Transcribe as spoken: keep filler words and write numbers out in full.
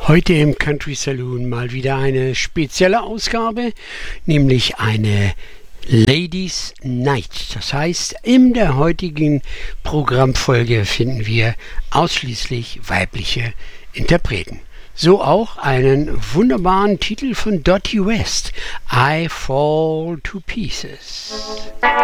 Heute im Country Saloon mal wieder eine spezielle Ausgabe, nämlich eine Ladies Night. Das heißt, in der heutigen Programmfolge finden wir ausschließlich weibliche Interpreten. So auch einen wunderbaren Titel von Dottie West, I Fall to Pieces.